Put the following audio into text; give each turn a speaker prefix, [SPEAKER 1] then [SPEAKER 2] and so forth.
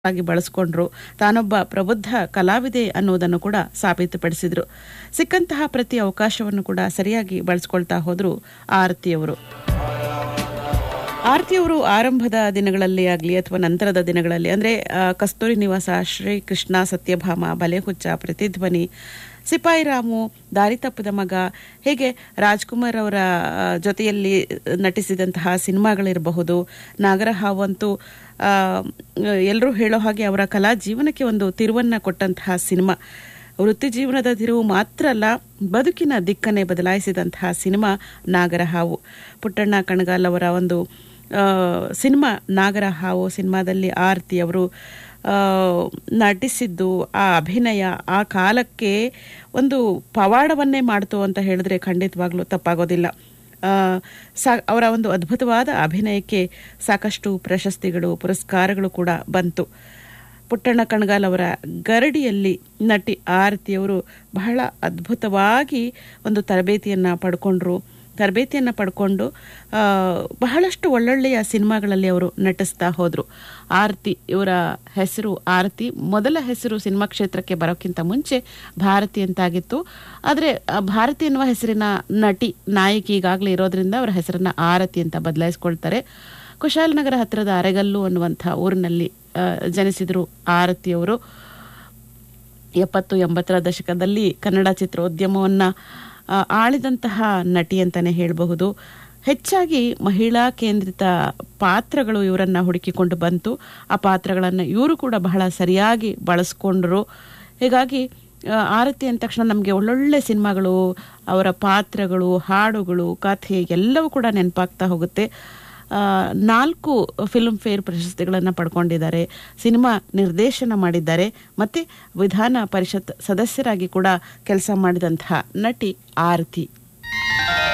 [SPEAKER 1] ಆಗಿ ಬಳಸ್ಕೊಂಡ್ರು. ತಾನೊಬ್ಬ ಪ್ರಬುದ್ಧ ಕಲಾವಿದೆ ಅನ್ನೋದನ್ನು ಕೂಡ ಸಾಬೀತುಪಡಿಸಿದ್ರು. ಸಿಕ್ಕಂತಹ ಪ್ರತಿ ಅವಕಾಶವನ್ನು ಕೂಡ ಸರಿಯಾಗಿ ಬಳಸ್ಕೊಳ್ತಾ ಹೋದ್ರು ಆರತಿಯವರು. ಆರತಿಯವರು ಆರಂಭದ ದಿನಗಳಲ್ಲಿ ಆಗಲಿ ಅಥವಾ ನಂತರದ ದಿನಗಳಲ್ಲಿ ಅಂದರೆ ಕಸ್ತೂರಿ ನಿವಾಸ, ಶ್ರೀಕೃಷ್ಣ, ಸತ್ಯಭಾಮ, ಬಲೆಹುಚ್ಚ, ಪ್ರತಿಧ್ವನಿ, ಸಿಪಾಯಿ ರಾಮು, ದಾರಿ ತಪ್ಪದ ಮಗ, ಹೀಗೆ ರಾಜ್ಕುಮಾರ್ ಅವರ ಜೊತೆಯಲ್ಲಿ ನಟಿಸಿದಂತಹ ಸಿನಿಮಾಗಳಿರಬಹುದು. ನಾಗರಹಾವು ಅಂತೂ ಎಲ್ಲರೂ ಹೇಳೋ ಹಾಗೆ ಅವರ ಕಲಾ ಜೀವನಕ್ಕೆ ಒಂದು ತಿರುವನ್ನು ಕೊಟ್ಟಂತಹ ಸಿನಿಮಾ. ವೃತ್ತಿ ಜೀವನದ ತಿರುವು ಮಾತ್ರ ಅಲ್ಲ, ಬದುಕಿನ ದಿಕ್ಕನ್ನೇ ಬದಲಾಯಿಸಿದಂತಹ ಸಿನಿಮಾ ನಾಗರಹಾವು. ಪುಟ್ಟಣ್ಣ ಕಣಗಾಲ್ ಅವರ ಒಂದು ಸಿನಿಮಾ ನಾಗರಹಾವು ಸಿನಿಮಾದಲ್ಲಿ ಆರತಿ ಅವರು ನಟಿಸಿದ್ದು, ಆ ಅಭಿನಯ ಆ ಕಾಲಕ್ಕೆ ಒಂದು ಪವಾಡವನ್ನೇ ಮಾಡ್ತು ಅಂತ ಹೇಳಿದ್ರೆ ಖಂಡಿತವಾಗ್ಲೂ ತಪ್ಪಾಗೋದಿಲ್ಲ. ಅವರ ಒಂದು ಅದ್ಭುತವಾದ ಅಭಿನಯಕ್ಕೆ ಸಾಕಷ್ಟು ಪ್ರಶಸ್ತಿಗಳು, ಪುರಸ್ಕಾರಗಳು ಕೂಡ ಬಂತು. ಪುಟ್ಟಣ್ಣ ಕಣಗಾಲ್ ಅವರ ಗರಡಿಯಲ್ಲಿ ನಟಿ ಆರತಿಯವರು ಬಹಳ ಅದ್ಭುತವಾಗಿ ಒಂದು ತರಬೇತಿಯನ್ನು ಪಡ್ಕೊಂಡು ಬಹಳಷ್ಟು ಒಳ್ಳೊಳ್ಳೆಯ ಸಿನಿಮಾಗಳಲ್ಲಿ ಅವರು ನಟಿಸ್ತಾ ಹೋದರು. ಆರತಿ ಇವರ ಹೆಸರು ಆರತಿ. ಮೊದಲ ಹೆಸರು ಸಿನಿಮಾ ಕ್ಷೇತ್ರಕ್ಕೆ ಬರೋಕ್ಕಿಂತ ಮುಂಚೆ ಭಾರತಿ ಅಂತಾಗಿತ್ತು. ಆದರೆ ಭಾರತಿ ಎನ್ನುವ ಹೆಸರಿನ ನಟಿ, ನಾಯಕಿ ಈಗಾಗಲೇ ಇರೋದ್ರಿಂದ ಅವರ ಹೆಸರನ್ನು ಆರತಿ ಅಂತ ಬದಲಾಯಿಸ್ಕೊಳ್ತಾರೆ. ಕುಶಾಲನಗರ ಹತ್ತಿರದ ಅರೆಗಲ್ಲು ಅನ್ನುವಂಥ ಊರಿನಲ್ಲಿ ಜನಿಸಿದರು ಆರತಿಯವರು. 70-80ರ ದಶಕದಲ್ಲಿ ಕನ್ನಡ ಚಿತ್ರೋದ್ಯಮವನ್ನು ಆಳಿದಂತಹ ನಟಿ ಅಂತಲೇ ಹೇಳಬಹುದು. ಹೆಚ್ಚಾಗಿ ಮಹಿಳಾ ಕೇಂದ್ರಿತ ಪಾತ್ರಗಳು ಇವರನ್ನು ಹುಡುಕಿಕೊಂಡು ಬಂತು. ಆ ಪಾತ್ರಗಳನ್ನು ಇವರು ಕೂಡ ಬಹಳ ಸರಿಯಾಗಿ ಬಳಸ್ಕೊಂಡ್ರು. ಹೀಗಾಗಿ ಆರತಿ ಅಂದ ತಕ್ಷಣ ನಮಗೆ ಒಳ್ಳೊಳ್ಳೆ ಸಿನಿಮಾಗಳು, ಅವರ ಪಾತ್ರಗಳು, ಹಾಡುಗಳು, ಕಥೆ ಎಲ್ಲವೂ ಕೂಡ ನೆನಪಾಗ್ತಾ ಹೋಗುತ್ತೆ. 4 ಫಿಲ್ಮ್ ಫೇರ್ ಪ್ರಶಸ್ತಿಗಳನ್ನು ಪಡ್ಕೊಂಡಿದ್ದಾರೆ. ಸಿನಿಮಾ ನಿರ್ದೇಶನ ಮಾಡಿದ್ದಾರೆ. ಮತ್ತು ವಿಧಾನ ಪರಿಷತ್ ಸದಸ್ಯರಾಗಿ ಕೂಡ ಕೆಲಸ ಮಾಡಿದಂತಹ ನಟಿ ಆರತಿ.